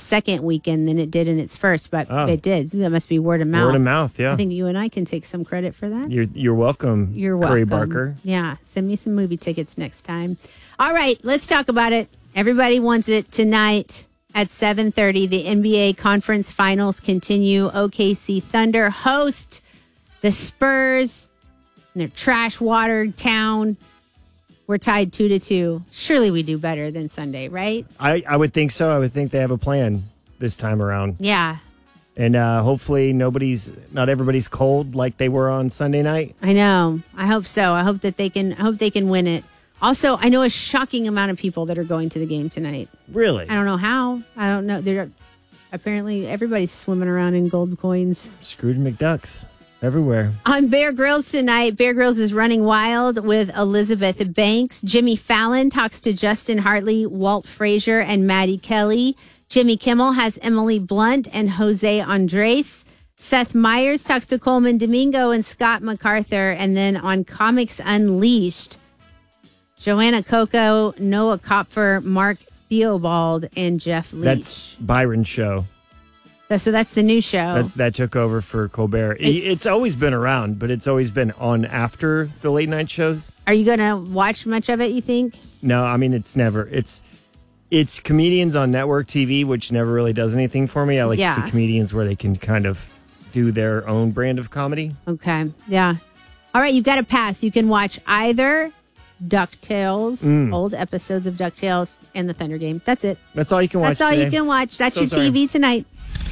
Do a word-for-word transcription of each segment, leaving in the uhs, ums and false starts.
second weekend than it did in its first, but Oh. it did. So that must be word of mouth. Word of mouth, yeah. I think you and I can take some credit for that. You're you're welcome. You're Curry welcome. Barker. Yeah, send me some movie tickets next time. All right, let's talk about it. Everybody wants it tonight at seven thirty. The N B A Conference Finals continue. O K C Thunder host the Spurs in their trash-watered town. We're tied two to two. Surely we do better than Sunday, right? I, I would think so. I would think they have a plan this time around. Yeah, And uh, hopefully nobody's, not everybody's cold like they were on Sunday night. I know. I hope so. I hope that they can. I hope they can win it. Also, I know a shocking amount of people that are going to the game tonight. Really? I don't know how. I don't know. They're apparently everybody's swimming around in gold coins. Scrooge McDucks everywhere. On Bear Grylls tonight, Bear Grylls is running wild with Elizabeth Banks. Jimmy Fallon talks to Justin Hartley, Walt Frazier, and Maddie Kelly. Jimmy Kimmel has Emily Blunt and Jose Andres. Seth Meyers talks to Coleman Domingo and Scott MacArthur. And then on Comics Unleashed, Joanna Coco, Noah Kopfer, Mark Theobald, and Jeff Leach. That's Byron's show. So that's the new show. That, that took over for Colbert. It, it's always been around, but it's always been on after the late night shows. Are you going to watch much of it, you think? No, I mean, it's never. It's it's comedians on network T V, which never really does anything for me. I like Yeah. to see comedians where they can kind of do their own brand of comedy. Okay. Yeah. All right. You've got to pass. You can watch either DuckTales, Mm. old episodes of DuckTales, and the Thunder Game. That's it. That's all you can watch That's all today. you can watch. That's So your sorry. T V tonight.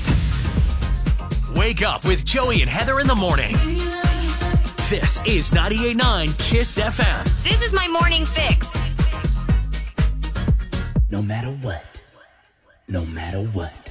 Wake up with Joey and Heather in the morning. This is ninety-eight point nine KISS F M. This is my morning fix. No matter what, no matter what.